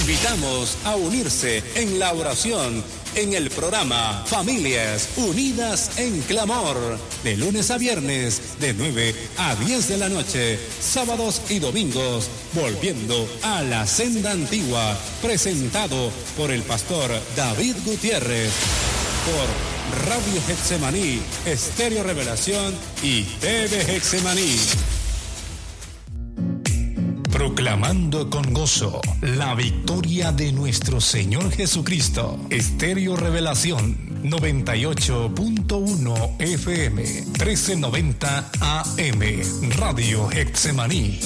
invitamos a unirse en la oración en el programa Familias Unidas en Clamor, de lunes a viernes, de 9 a 10 de la noche, sábados y domingos, volviendo a la senda antigua, presentado por el pastor David Gutiérrez, por Radio Getsemaní, Estéreo Revelación y TV Getsemaní. Proclamando con gozo la victoria de nuestro Señor Jesucristo. Estéreo Revelación 98.1 FM 1390 AM Radio Getsemaní.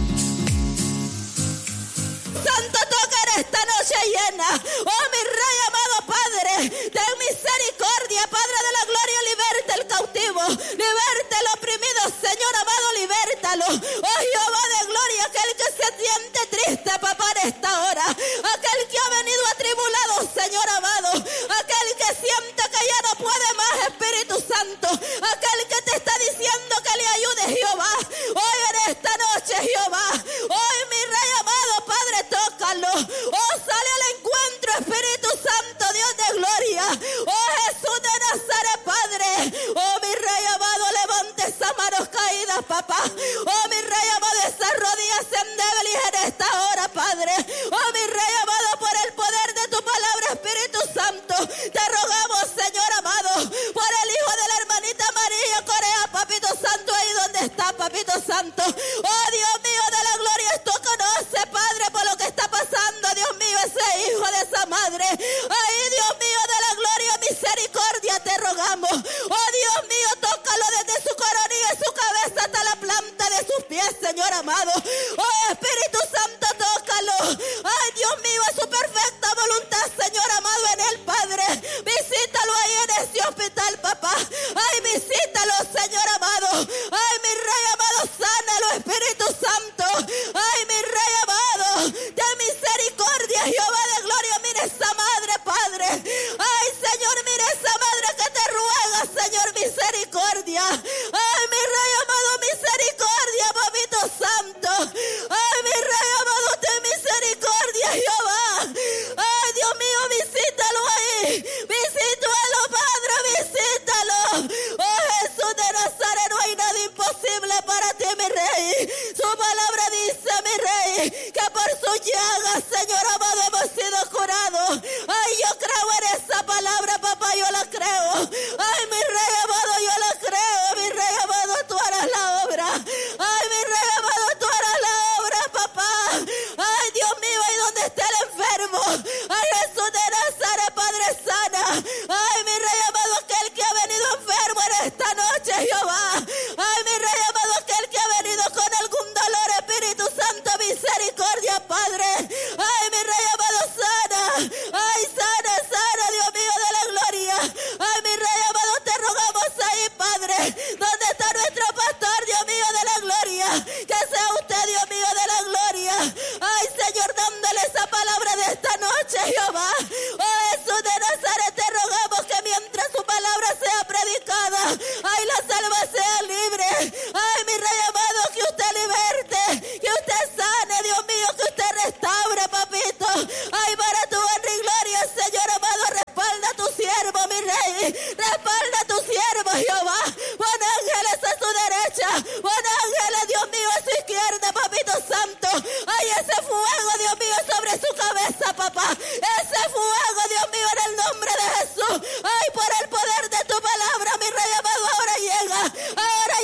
Santo, toca en esta noche llena. Oh, mi Rey amado Padre, ten misericordia, Padre de la gloria, liberta el cautivo, liberta el oprimido, Señor amado, libértalo. Oh, Jehová de gloria, aquel que se siente triste, papá, en esta hora, aquel que ha venido atribulado, Señor amado, aquel que siente que ya no puede más, Espíritu Santo, aquel que te está diciendo que le ayude, Jehová. Hoy en esta noche, Jehová, hoy mi Rey amado, Padre, tócalo. Oh, sale al encuentro, Espíritu Santo, Dios de gloria. Oh, Jesús de Nazaret, Padre. Oh, mi Rey amado, levante esas manos caídas, papá. Oh, mi Rey amado, esas rodillas endebles en esta hora, Padre. Oh, mi Rey amado, por el poder de tu palabra, Espíritu Santo, te rogamos, Señor amado, por el hijo de la hermanita María Corea, Papito Santo, ahí donde está, Papito Santo. Oh, Dios mío de la gloria, tú conoces, Padre, por lo que está pasando, Dios mío, ese hijo de esa madre. Ay, Dios mío de la gloria, misericordia, te rogamos. Oh, Dios mío, tócalo desde su coronilla y su cabeza hasta la planta de sus pies, Señor amado. Oh, Espíritu Santo, tócalo. Ay, Dios mío, a su perfecta voluntad, Señor amado, en él, Padre. Visítalo ahí en ese hospital, papá. Ay, visítalo, Señor amado. Ay, mi Rey amado, sánalo, Espíritu Santo. Ay, mi Rey amado, de misericordia, Jehová de gloria, mire esa madre, Padre. Ay, Señor, mire esa madre que te ruega, Señor, misericordia. Ay, mi Rey amado, misericordia, Papito Santo. Ay, mi Rey amado, ten misericordia, Jehová. Ay, Dios mío, visítalo ahí. Visítalo, Padre, visítalo. Oh, Jesús de Nazaret, no hay nada imposible para ti, mi Rey. Su palabra dice, mi Rey, que por sus llagas, Señor amado, hemos sido curados. Ay, yo creo en esa palabra, papá, yo la creo. Ay, mi Rey amado, yo la creo. Mi Rey amado, tú harás la obra. Ay, mi Rey amado, tú harás la obra, papá. Ay, Dios mío, ahí donde esté el enfermo. Ay, Jesús de Nazaret, Padre, sana. Ay, mi Rey amado, aquel que ha venido enfermo en esta noche, Jehová. Ay, mi Rey amado, aquel que ha venido con algún dolor, Espíritu Santo, misericordia, Padre. Ay, mi Rey amado, sana. Ay, sana, sana, Dios mío de la gloria. Ay, mi Rey amado, te rogamos ahí, Padre, donde está nuestro pastor, Dios mío de la gloria. Que sea usted, Dios mío de la gloria. Ay, Señor, dándole esa palabra de esta noche, Jehová. Oh, Jesús de Nazaret, te rogamos que mientras su palabra sea predicada, ay, la salva sea libre. Ay, mi Rey amado, que usted liberte, que usted sane, Dios mío, que usted restaure, papito. Ay, para tu honra y gloria, Señor amado, respalda a tu siervo, mi Rey. Respalda a tu siervo, Jehová. Pon ángeles a su derecha, pon ángeles, Dios mío, a su izquierda, Papito Santo. Ay, ese fuego, Dios mío, sobre su cabeza, papá. Ese fuego, Dios mío, en el nombre de Jesús. Ay, por el poder de tu palabra, mi Rey amado, ahora llega. Ahora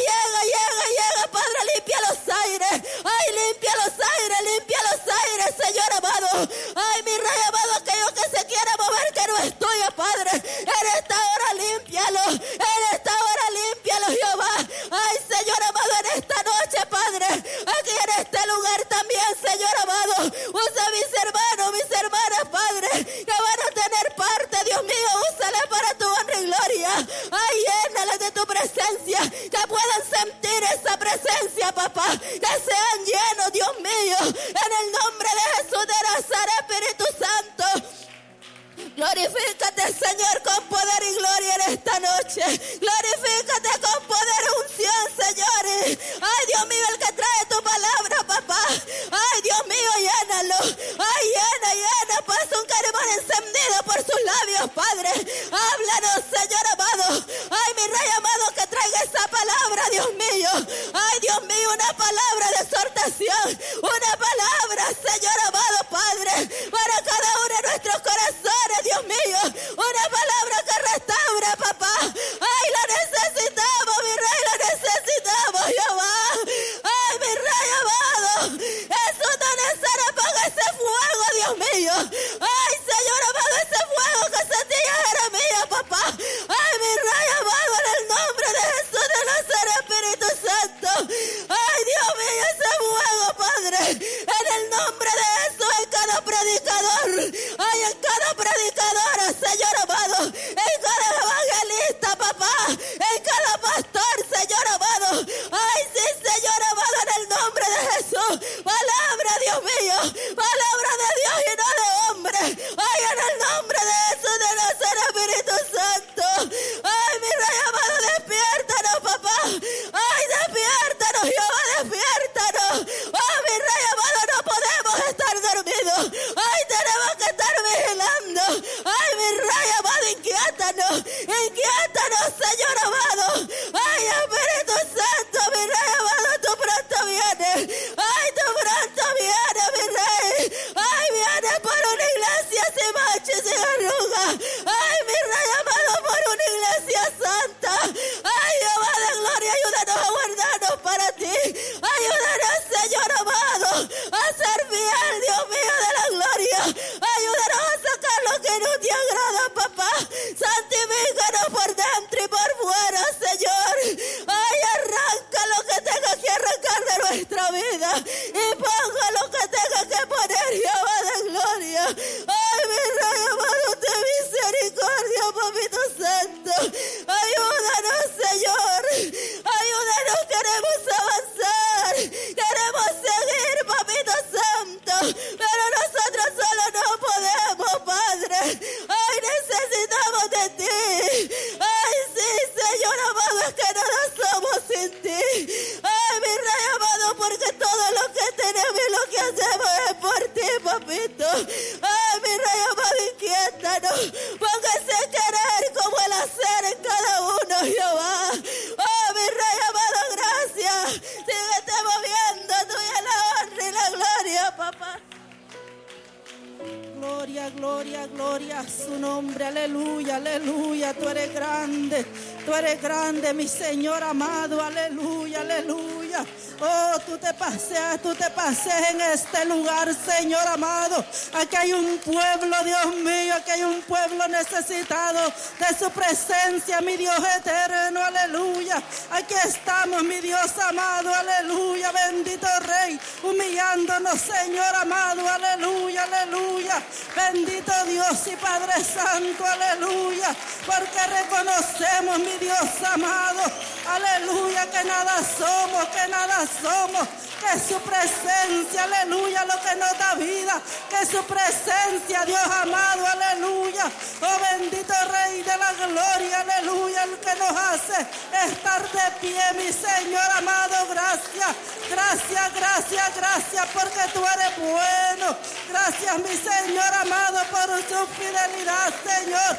llega, Padre, limpia los aires. Ay, limpia los aires, Señor amado. Ay, mi Rey amado, aquello que se quiere mover que no es tuyo, Padre. En esta hora límpialo, Jehová. Ay, Señor amado, en esta noche, Padre, aquí en este lugar también, Señor amado, usa mis hermanos, mis hermanas, Padre, que van a tener parte, Dios mío, úsale para tu honra y gloria. Ay, llénale de tu presencia, que puedan sentir esa presencia, papá, que sean llenos, Dios mío, en el nombre de Jesús de Nazaret, Espíritu Santo. Glorifícate, Señor, con poder y gloria en esta noche. Glorifícate con poder y unción, señores. Ay, Dios mío, el que trae tu palabra, papá. Ay, Dios mío, llénalo. Ay, llena. la paz, un carbón encendido por sus labios, Padre. Háblanos, Señor amado. Ay, mi Rey amado, que traiga esa palabra, Dios mío. Ay, Dios mío, una palabra de exhortación, una palabra, Señor amado, Padre, para cada uno de nuestros corazones, Dios mío. Una palabra que restaura, papá. Ay, la necesitamos, mi Rey, la necesitamos, Jehová. Ay, mi Rey amado, Jesús de Nazaret, apaga ese fuego, Dios mío. Ay, Señor amado, ese fuego que sentía Jeremías, papá. Ay, mi Rey amado, en el nombre de Jesús de Nazaret, Espíritu Santo. Ay, Dios mío, ese fuego, Padre, en el nombre de Jesús, en cada predicador. Ay, en cada predicadora, Señor amado, en cada evangelista, papá, en cada pastor, Señor amado. Ay, sí, Señor amado, en el nombre de Jesús. Palabra, Dios mío, palabra de Dios y no de hombre. Ay, en el nombre de Jesús de Nazaret, Espíritu Santo. Ay, mi Rey amado, despiértanos, papá. Ay, despiértanos, Jehová, despiértanos. Oh, mi Rey amado, no podemos estar dormidos. Ay, tenemos que estar vigilando. Ay, mi Rey amado, inquiétanos, Señor amado. Ay, Espíritu Santo, mi Rey amado, tú pronto vienes. Ay, tú pronto vienes, mi Rey. Ay, vienes por una iglesia sin mancha y sin arruga. Ay, mi Rey amado, por una iglesia santa. Ay, Jehová de gloria, ayúdanos a guardarnos para ti. Ayúdanos, Señor amado, a ser fiel, Dios mío de la gloria. Ayúdanos a sacar lo que no te agrada, papá. Santifícanos por dentro y por fuera, Señor. Ay, arranca lo que tenga que arrancar de nuestra vida y ponga lo que tenga que poner, Jehová de gloria. Ay, mi Rey amado, ten misericordia, papito santo. Ayúdanos, Señor. Ayúdanos, queremos avanzar. Queremos seguir, papito santo. Pero nosotros solo no podemos, Padre. Ay, necesitamos de ti. Ay, sí, Señor amado, es que nada somos sin ti. Ay, mi Rey amado, porque todo lo que tenemos y lo que hacemos es por ti, papito. Ay, mi Rey amado, inquiétanos. Póngase a querer como el hacer en cada uno, Jehová. Oh, mi Rey amado, gracias. Síguete moviendo, tuya la honra y la gloria, papá. Gloria, gloria, gloria a su nombre, aleluya, aleluya, tú eres grande, mi Señor amado, aleluya, aleluya. Oh, tú te paseas en este lugar, Señor amado. Aquí hay un pueblo, Dios mío, aquí hay un pueblo necesitado de su presencia, mi Dios eterno, aleluya. Aquí estamos, mi Dios amado, aleluya, bendito Rey, humillándonos, Señor amado, aleluya, aleluya. Bendito Dios y Padre Santo, aleluya, porque reconocemos, mi Dios amado, aleluya, que nada somos, que su presencia, aleluya, lo que nos da vida, que su presencia, Dios amado, aleluya. Oh, bendito Rey de la gloria, aleluya, el que nos hace estar de pie, mi Señor amado, gracias, gracias, gracias, gracias, porque tú eres bueno. Gracias, mi Señor amado, por su fidelidad, Señor.